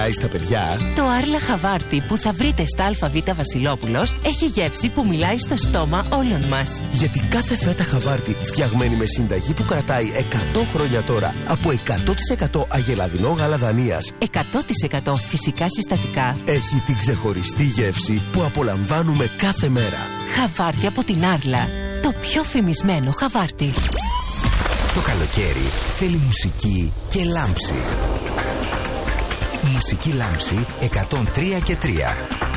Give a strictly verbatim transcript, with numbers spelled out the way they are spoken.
μιλάει στα παιδιά. Το Άρλα Χαβάρτι που θα βρείτε στα ΑΒ Βασιλόπουλος έχει γεύση που μιλάει στο στόμα όλων μας. Γιατί κάθε φέτα Χαβάρτι φτιαγμένη με συνταγή που κρατάει εκατό χρόνια τώρα από εκατό τοις εκατό αγελαδινό γάλα Δανίας, εκατό τοις εκατό φυσικά συστατικά, έχει την ξεχωριστή γεύση που απολαμβάνουμε κάθε μέρα. Χαβάρτι από την Άρλα. Το πιο φημισμένο Χαβάρτι. Το καλοκαίρι θέλει μουσική και λάμψη. Μουσική λάμψη εκατόν τρία και τρία.